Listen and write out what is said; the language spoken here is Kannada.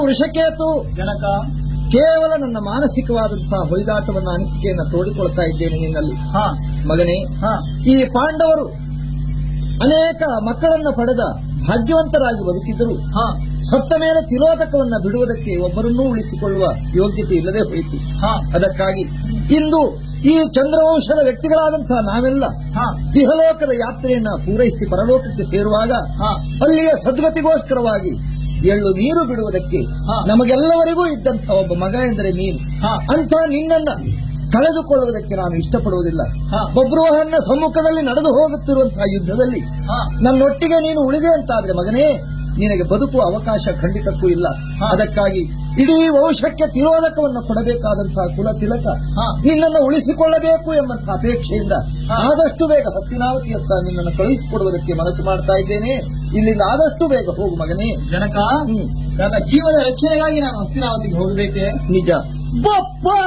ವೃಷಕೇತು ಜನಕ ಕೇವಲ ನನ್ನ ಮಾನಸಿಕವಾದಂತಹ ಹೊಯ್ದಾಟವನ್ನ ಅನಿಸಿಕೆಯನ್ನು ತೋಡಿಕೊಳ್ತಾ ಇದ್ದೇನೆ ನಿನ್ನಲ್ಲಿ. ಮಗನೇ, ಈ ಪಾಂಡವರು ಅನೇಕ ಮಕ್ಕಳನ್ನ ಪಡೆದ ಭಾಗ್ಯವಂತರಾಗಿ ಬದುಕಿದ್ದರು. ಸತ್ತ ಮೇಲೆ ತಿರೋಧಕವನ್ನ ಬಿಡುವುದಕ್ಕೆ ಒಬ್ಬರನ್ನೂ ಉಳಿಸಿಕೊಳ್ಳುವ ಯೋಗ್ಯತೆ ಇಲ್ಲದೆ ಹೋಯಿತು. ಅದಕ್ಕಾಗಿ ಇಂದು ಈ ಚಂದ್ರವಂಶದ ವ್ಯಕ್ತಿಗಳಾದಂತಹ ನಾವೆಲ್ಲ ಇಹಲೋಕದ ಯಾತ್ರೆಯನ್ನ ಪೂರೈಸಿ ಪರಲೋಕಕ್ಕೆ ಸೇರುವಾಗ ಅಲ್ಲಿಯ ಸದ್ಗತಿಗೋಸ್ಕರವಾಗಿ ಎಳ್ಳು ನೀರು ಬಿಡುವುದಕ್ಕೆ ನಮಗೆಲ್ಲವರಿಗೂ ಇದ್ದಂತಹ ಒಬ್ಬ ಮಗ ಎಂದರೆ ನೀನು. ಅಂತ ನಿನ್ನನ್ನ ಕಳೆದುಕೊಳ್ಳುವುದಕ್ಕೆ ನಾನು ಇಷ್ಟಪಡುವುದಿಲ್ಲ. ಬಬ್ರುವಹನ್ನ ಸಮ್ಮುಖದಲ್ಲಿ ನಡೆದು ಹೋಗುತ್ತಿರುವಂತಹ ಯುದ್ಧದಲ್ಲಿ ನನ್ನೊಟ್ಟಿಗೆ ನೀನು ಉಳಿದೆ ಅಂತಾದ್ರೆ ಮಗನೇ, ನಿನಗೆ ಬದುಕುವ ಅವಕಾಶ ಖಂಡಿತಕ್ಕೂ ಇಲ್ಲ. ಅದಕ್ಕಾಗಿ ಇಡೀ ವಂಶಕ್ಕೆ ತಿರೋಧಕವನ್ನು ಕೊಡಬೇಕಾದಂತಹ ಕುಲ ತಿಲಕ ನಿನ್ನನ್ನು ಉಳಿಸಿಕೊಳ್ಳಬೇಕು ಎಂಬಂತಹ ಅಪೇಕ್ಷೆಯಿಂದ ಆದಷ್ಟು ಬೇಗ ಹಸ್ತಿನಾವತಿಯತ್ತ ನಿನ್ನನ್ನು ಕಳುಹಿಸಿಕೊಡುವುದಕ್ಕೆ ಮನಸ್ಸು ಮಾಡ್ತಾ ಇದ್ದೇನೆ. ಇಲ್ಲಿಂದ ಆದಷ್ಟು ಬೇಗ ಹೋಗು ಮಗನೇ. ಜನಕ, ನನ್ನ ಜೀವದ ರಕ್ಷಣೆಗಾಗಿ ನಾನು ಹಸ್ತಿನಾವತಿಗೆ ಹೋಗಬೇಕೆ? ನಿಜ.